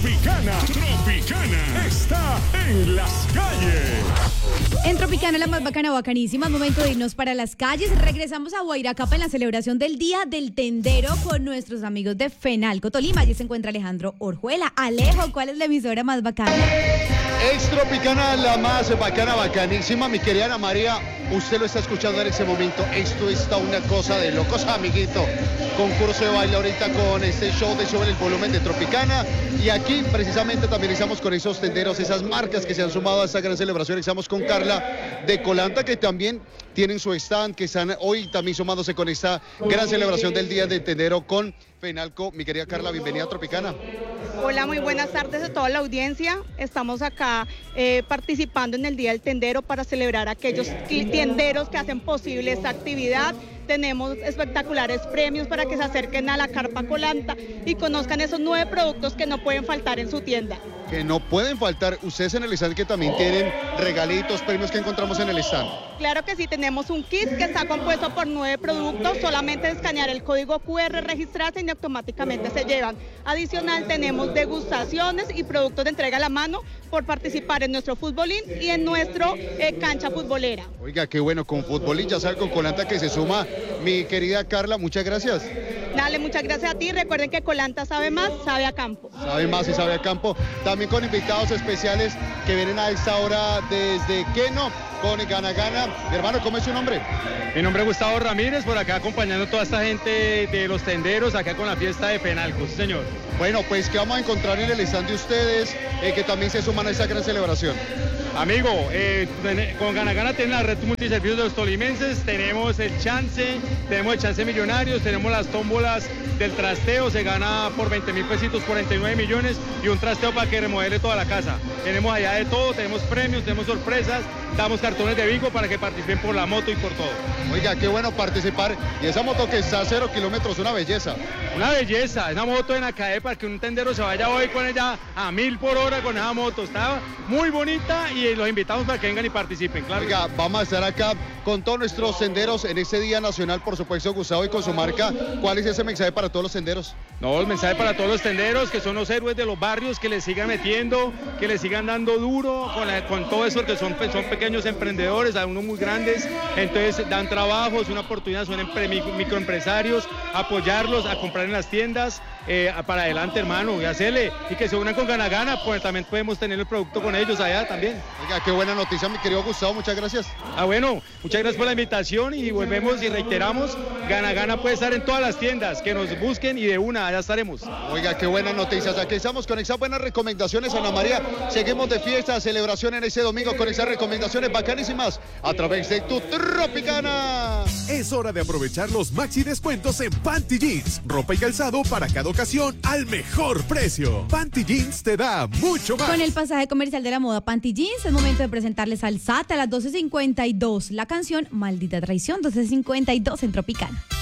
Tropicana está en las calles. En Tropicana, la más bacana, bacanísima, momento de irnos para las calles. Regresamos a Guairacapa en la celebración del Día del Tendero con nuestros amigos de Fenalco Tolima. Allí se encuentra Alejandro Orjuela. Alejo, ¿cuál es la emisora más bacana? Es Tropicana, la más bacana, bacanísima. Mi querida Ana María, usted lo está escuchando en ese momento. Esto está una cosa de locos, amiguito. Concurso de baile ahorita con este show de Sube el Volumen de Tropicana. Y aquí precisamente también estamos con esos tenderos, esas marcas que se han sumado a esta gran celebración. Estamos con Carla de Colanta, que también tienen su stand, que están hoy también sumándose con esta gran celebración del Día del Tendero con Fenalco. Mi querida Carla, bienvenida a Tropicana. Hola, muy buenas tardes a toda la audiencia. Estamos acá participando en el Día del Tendero para celebrar a aquellos tenderos que hacen posible esta actividad. Tenemos espectaculares premios para que se acerquen a la Carpa Colanta y conozcan esos 9 productos que no pueden faltar en su tienda. Que no pueden faltar. Ustedes en el stand que también tienen regalitos, premios que encontramos en el stand. Claro que sí, tenemos un kit que está compuesto por 9 productos. Solamente escanear el código QR, registrarse y automáticamente se llevan. Adicional, tenemos degustaciones y productos de entrega a la mano por participar en nuestro futbolín y en nuestro cancha futbolera. Oiga, qué bueno, con futbolín, ya sabe, con Colanta que se suma. Mi querida Carla, muchas gracias. Dale, muchas gracias a ti. Recuerden que Colanta sabe más, sabe a campo. Sabe más y sabe a campo. También con invitados especiales que vienen a esta hora desde Queno, con Gana Gana. Mi hermano, ¿cómo es su nombre? Mi nombre es Gustavo Ramírez, por acá acompañando a toda esta gente de los tenderos, acá con la fiesta de Fenalco, sí, señor. Bueno, pues, ¿qué vamos a encontrar en el stand de ustedes que también se suman a esta gran celebración? Amigo, con Gana Gana tenemos la red multiservicios de los tolimenses, tenemos el chance millonarios, tenemos las tómbolas del trasteo, se gana por 20.000 pesitos, 49 millones y un trasteo para que remodele toda la casa. Tenemos allá de todo, tenemos premios, tenemos sorpresas, damos cartones de bingo para que participen por la moto y por todo. Oiga, qué bueno participar. Y esa moto que está a 0 kilómetros, una belleza. Una belleza, esa moto en Acaé para que un tendero se vaya hoy con ella a 1000 por hora con esa moto. Está muy bonita y los invitamos para que vengan y participen, claro. Oiga, vamos a estar acá con todos nuestros senderos en este Día Nacional, por supuesto, Gustavo, y con su marca. ¿Cuál es ese mensaje para todos los senderos? No, el mensaje para todos los tenderos, que son los héroes de los barrios, que les sigan metiendo, que les sigan dando duro con todo eso, porque son pequeños emprendedores, algunos muy grandes, entonces dan trabajo, es una oportunidad, son microempresarios, apoyarlos a comprar en las tiendas, para adelante, hermano, y hacerle, y que se unan con Gana Gana, pues también podemos tener el producto con ellos allá también. Oiga, qué buena noticia, mi querido Gustavo, muchas gracias. Bueno, muchas gracias por la invitación y volvemos y reiteramos, Gana Gana puede estar en todas las tiendas, que nos busquen y de una, allá estaremos. Oiga, qué buenas noticias, aquí estamos con esas buenas recomendaciones, Ana María, seguimos de fiesta, celebración en ese domingo con esas recomendaciones bacanísimas a través de tu Tropicana. Es hora de aprovechar los maxi descuentos en Panty Jeans, ropa y calzado para cada ocasión al mejor precio. Panty Jeans te da mucho más. Con el pasaje comercial de la moda Panty Jeans, es momento de presentarles al SAT a las 12:52. La canción Maldita Traición, 12:52 en Tropicana.